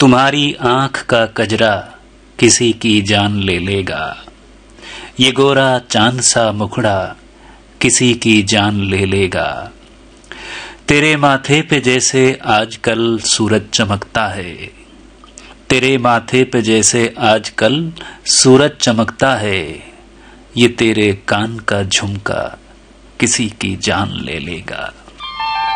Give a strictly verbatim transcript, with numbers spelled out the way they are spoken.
तुम्हारी आंख का कजरा किसी की जान ले लेगा, ये गोरा चांद सा मुखड़ा किसी की जान ले लेगा। तेरे माथे पे जैसे आजकल सूरज चमकता है, तेरे माथे पे जैसे आजकल सूरज चमकता है, ये तेरे कान का झुमका किसी की जान ले लेगा।